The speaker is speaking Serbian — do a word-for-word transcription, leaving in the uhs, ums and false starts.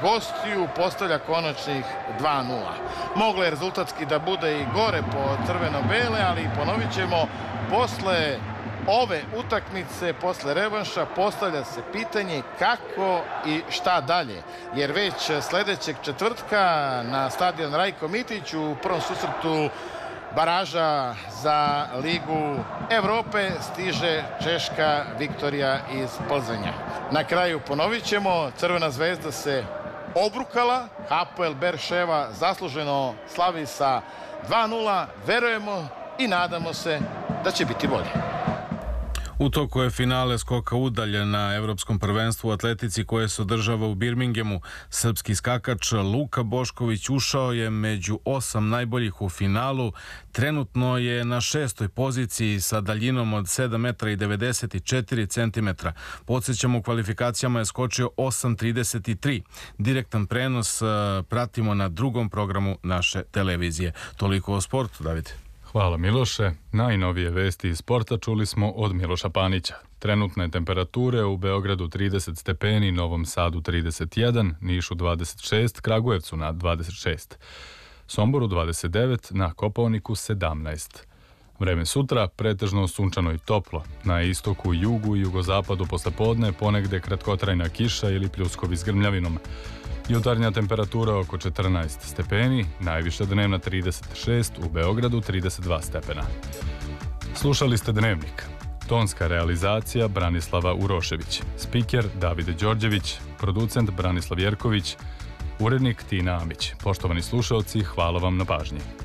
gostiju postavlja konačnih dva nula. Moglo je rezultatski da bude i gore po crveno-bele, ali ponovit ćemo, posle ove utakmice, posle revanša, postavlja se pitanje kako i šta dalje. Jer već sledećeg četvrtka na stadion Rajko Mitić u prvom susretu baraža za Ligu Evrope stiže češka Viktorija iz Plzenja. Na kraju ponovit ćemo, Crvena zvezda se obrukala, Hapoel Berševa zasluženo slavi sa dva nula, verujemo i nadamo se da će biti bolje. U toku je finale skoka udalje na Evropskom prvenstvu u atletici koje se održava u Birminghamu. Srpski skakač Luka Bošković ušao je među osam najboljih u finalu. Trenutno je na šestoj poziciji sa daljinom od sedam metara i devedeset četiri centimetra. Podsjećamo, u kvalifikacijama je skočio osam trideset tri. Direktan prenos pratimo na drugom programu naše televizije. Toliko o sportu, David. Hvala Miloše. Najnovije vesti iz sporta čuli smo od Miloša Panića. Trenutne temperature u Beogradu trideset stepeni, Novom Sadu trideset jedan, Nišu dvadeset šest, Kragujevcu na dvadeset šest, Somboru dvadeset devet, na Kopaoniku sedamnaest. Vreme sutra pretežno sunčano i toplo. Na istoku, jugu i jugozapadu poslepodne ponegde kratkotrajna kiša ili pljuskovi s grmljavinom. Jutarnja temperatura oko četrnaest stepeni, najviša dnevna trideset šest, u Beogradu trideset dva stepena. Slušali ste Dnevnik. Tonska realizacija Branislava Urošević, spiker Davide Đorđević, producent Branislav Jerković, urednik Tina Amić. Poštovani slušaoci, hvala vam na pažnji.